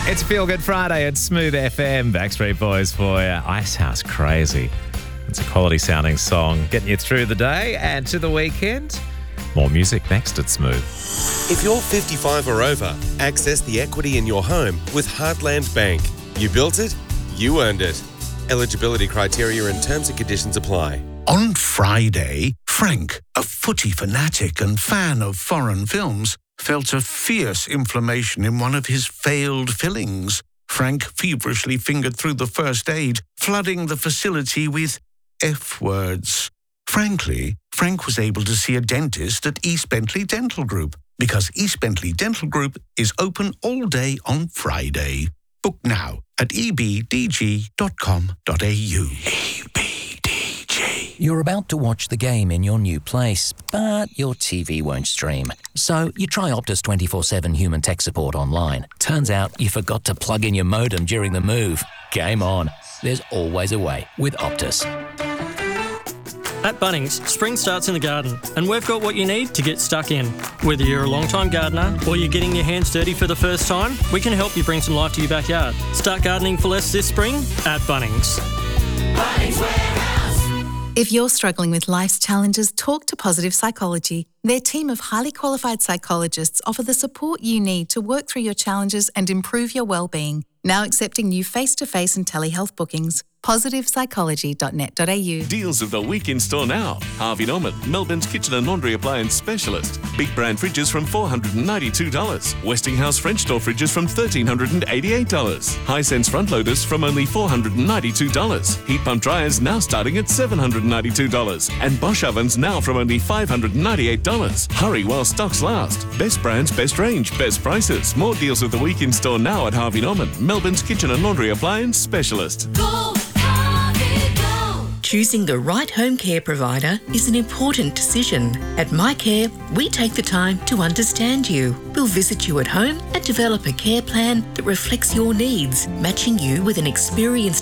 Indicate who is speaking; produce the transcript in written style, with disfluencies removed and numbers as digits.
Speaker 1: It's Feel Good Friday at Smooth FM. Backstreet Boys for you. Icehouse Crazy. It's a quality sounding song getting you through the day and to the weekend. More music next at Smooth.
Speaker 2: If you're 55 or over, access the equity in your home with Heartland Bank. You built it, you earned it. Eligibility criteria and terms and conditions apply.
Speaker 3: On Friday, Frank, a footy fanatic and fan of foreign films, felt a fierce inflammation in one of his failed fillings. Frank feverishly fingered through the first aid, flooding the facility with F words. Frankly, Frank was able to see a dentist at East Bentley Dental Group because East Bentley Dental Group is open all day on Friday. Book now at ebdg.com.au.
Speaker 4: You're about to watch the game in your new place, but your TV won't stream. So you try Optus 24/7 human tech support online. Turns out you forgot to plug in your modem during the move. Game on. There's always a way with Optus.
Speaker 5: At Bunnings, spring starts in the garden, and we've got what you need to get stuck in. Whether you're a long-time gardener or you're getting your hands dirty for the first time, we can help you bring some life to your backyard. Start gardening for less this spring at Bunnings.
Speaker 6: Bunnings Warehouse. If you're struggling with life's challenges, talk to Positive Psychology. Their team of highly qualified psychologists offer the support you need to work through your challenges and improve your well-being. Now accepting new face-to-face and telehealth bookings. PositivePsychology.net.au.
Speaker 7: Deals of the week in store now. Harvey Norman, Melbourne's kitchen and laundry appliance specialist. Big brand fridges from $492. Westinghouse French door fridges from $1,388. Hisense front loaders from only $492. Heat pump dryers now starting at $792. And Bosch ovens now from only $598. Hurry while stocks last. Best brands, best range, best prices. More deals of the week in store now at Harvey Norman, Melbourne's kitchen and laundry appliance specialist.
Speaker 6: Go!
Speaker 8: Choosing the right home care provider is an important decision. At MyCare, we take the time to understand you. We'll visit you at home and develop a care plan that reflects your needs, matching you with an experienced